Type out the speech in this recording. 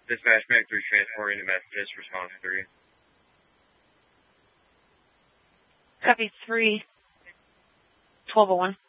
Dispatch Mac 3 transporting to Methodist, response 3. Copy 3. 1201.